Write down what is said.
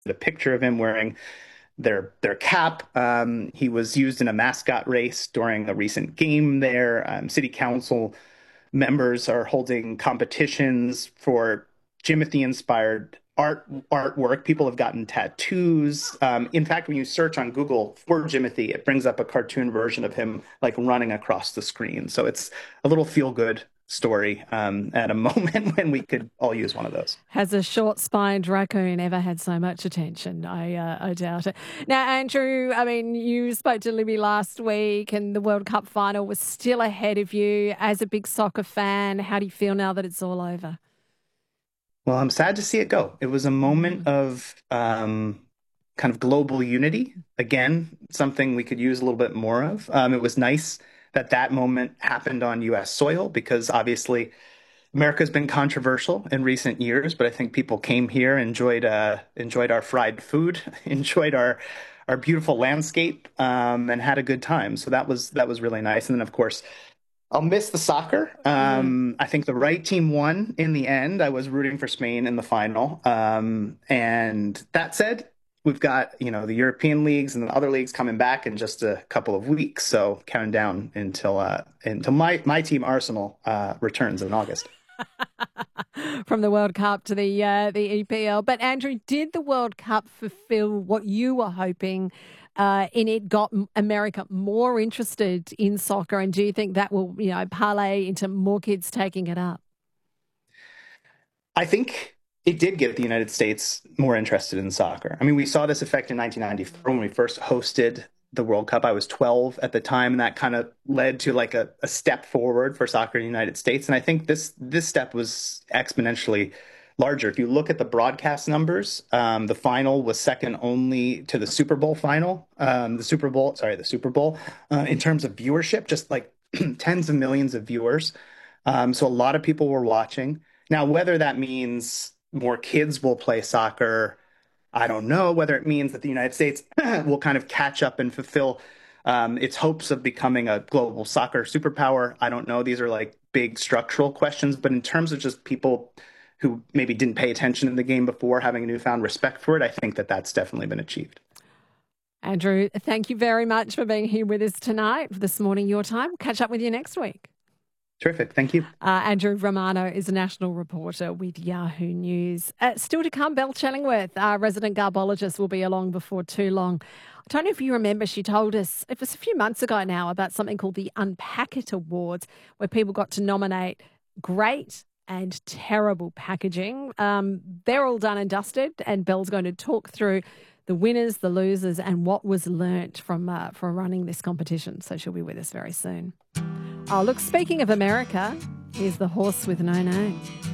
a picture of him wearing their cap. He was used in a mascot race during a recent game there. City council members are holding competitions for Jimothy inspired artwork. People have gotten tattoos. In fact, when you search on Google for Jimothy, it brings up a cartoon version of him like running across the screen. So it's a little feel good story at a moment when we could all use one of those. Has a short-spined raccoon ever had so much attention? I doubt it. Now, Andrew, I mean, you spoke to Libby last week and the World Cup final was still ahead of you. As a big soccer fan, how do you feel now that it's all over? Well, I'm sad to see it go. It was a moment of kind of global unity. Again, something we could use a little bit more of. It was nice that that moment happened on U.S. soil because obviously America's been controversial in recent years, but I think people came here, enjoyed our fried food, enjoyed our beautiful landscape, and had a good time. So that was really nice. And then of course, I'll miss the soccer. I think the right team won in the end. I was rooting for Spain in the final. And that said, we've got, the European leagues and the other leagues coming back in just a couple of weeks. So counting down until my team Arsenal returns in August. From the World Cup to the EPL. But Andrew, did the World Cup fulfil what you were hoping in it? Got America more interested in soccer, and do you think that will, parlay into more kids taking it up? I think it did get the United States more interested in soccer. I mean, we saw this effect in 1994 when we first hosted the World Cup. I was 12 at the time, and that kind of led to like a step forward for soccer in the United States. And I think this step was exponentially larger. If you look at the broadcast numbers, the final was second only to the Super Bowl final. The Super Bowl, in terms of viewership, just like tens of millions of viewers. So a lot of people were watching. Now, whether that means more kids will play soccer, I don't know. Whether it means that the United States will kind of catch up and fulfill its hopes of becoming a global soccer superpower, I don't know. These are like big structural questions. But in terms of just people who maybe didn't pay attention in the game before having a newfound respect for it, I think that that's definitely been achieved. Andrew, thank you very much for being here with us tonight, this morning, your time. Catch up with you next week. Terrific. Thank you. Andrew Romano is a national reporter with Yahoo News. Still to come, Belle Chellingworth, our resident garbologist, will be along before too long. I don't know if you remember, she told us, it was a few months ago now, about something called the Unpack It Awards, where people got to nominate great and terrible packaging. They're all done and dusted, and Belle's going to talk through the winners, the losers, and what was learnt from running this competition. So she'll be with us very soon. Oh, look, speaking of America, here's the horse with no name.